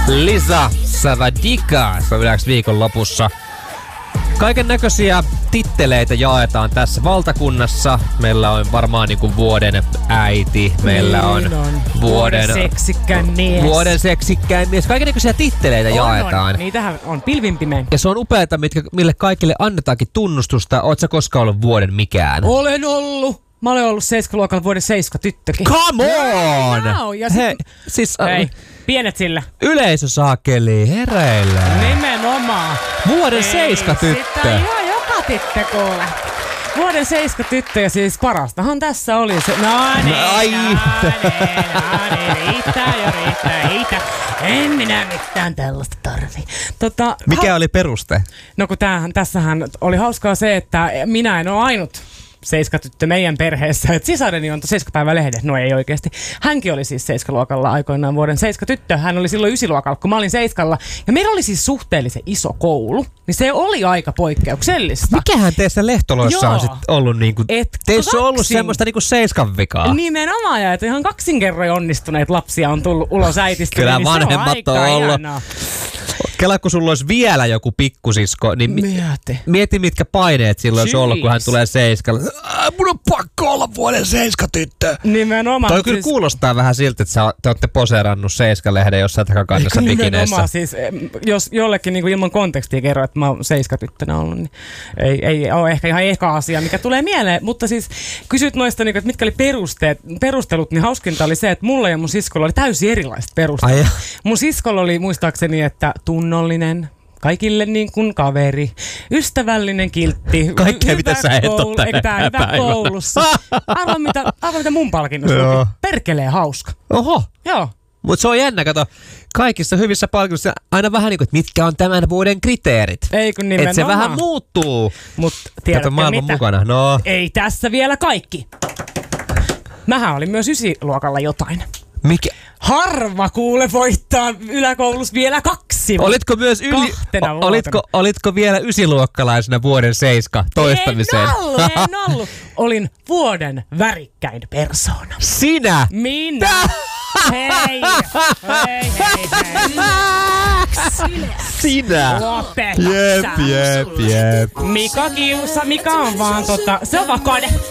Lisa Savadika. Se on yleensä viikon lopussa. Kaiken näköisiä titteleitä jaetaan tässä valtakunnassa. Meillä on varmaan niinku vuoden äiti. Meillä on vuoden seksikkään mies. Vuoden seksikkään mies. Kaiken näköisiä titteleitä jaetaan. Niitähän on pilvimpimen. Ja se on upeata, mille kaikille annetaankin tunnustusta. Oot sä koskaan ollut vuoden mikään? Olen ollut. Mä olen ollut 7-luokalla vuoden 7 tyttökin. Come on! Hei, pienet sillä. Yleisösaakeli, hereille. Nimenomaan. Vuoden 7 tyttö. Sitä ihan joka tyttö kuule. Vuoden 7 tyttö ja siis parastahan tässä oli se. Riittää. En minä mitään tällaista tarvii. Mikä oli peruste? No kun tässähän oli hauskaa se, että minä en ole ainut 7-tyttö meidän perheessä. Et sisareni on 7-päivälehdet. No ei oikeasti. Hänkin oli siis 7-luokalla aikoinaan vuoden 7-tyttö. Hän oli silloin 9-luokalla, kun mä olin 7. Ja meillä oli siis suhteellisen iso koulu. Niin se oli aika poikkeuksellista. Mikähän teissä Lehtoloissa on sitten ollut niinku... Teissä on ollut semmoista niinku 7 vikaa. Nimenomaan, ja että ihan kaksinkerroin onnistuneet lapsia on tullut ulos äitistä. Kyllä niin vanhemmat on ollut. Ihanaa. Kela, kun sulla olisi vielä joku pikkusisko, niin mieti mitkä paineet silloin olisi ollut, kun hän tulee 7. Mun on pakko olla vuoden 7 tyttö. Nimenomaan. Toi kyllä kuulostaa vähän siltä, että te olette poseerannut 7-lehden jossain takakannessa bikineissä. Nimenomaan, siis jos jollekin niin kuin ilman kontekstia kerro, että mä oon 7-tyttönä ollut, niin ei ole ehkä ihan eka asia, mikä tulee mieleen. Mutta siis kysyt noista, niin kuin, että mitkä oli perustelut, niin hauskinta oli se, että mulla ja mun siskolla oli täysin erilaiset perustelut. Mun siskolla oli muistaakseni, että tunnollinen, kaikille niin kuin kaveri, ystävällinen, kiltti, kaikkea mitä sä et ole hyvä koulussa. Arvo mitä mun palkinnossa oli. Perkeleen hauska. Oho. Joo. Mutta se on jännä, kato, kaikissa hyvissä palkinnoissa aina vähän niin kuin, että mitkä on tämän vuoden kriteerit. Ei kun nimenomaan. Että se vähän muuttuu. Mut tiedätkö maailman mitä? Mukana. No. Ei tässä vielä kaikki. Mähän olin myös 9-luokalla jotain. Mikä? Harva kuule voittaa yläkoulussa vielä 2. Olitko myös olitko vielä 9-luokkalaisena vuoden 7 toistamiseen? En ollut. Olin vuoden värikkäin persoona. Sinä? Minä. Hei. Sinä? Lopeta. Jep. Mika kiusa, Mika on vaan se on vaan kode.